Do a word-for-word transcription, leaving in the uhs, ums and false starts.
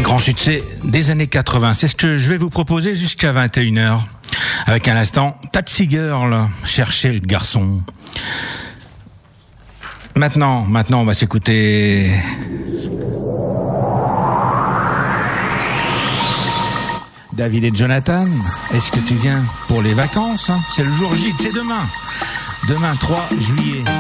Un grand succès des années quatre-vingts. C'est ce que je vais vous proposer jusqu'à vingt et une heures. Avec un instant, Taxi Girl, chercher le garçon. Maintenant, maintenant, on va s'écouter... David et Jonathan, est-ce que tu viens pour les vacances? C'est le jour J, c'est demain. Demain, trois juillet.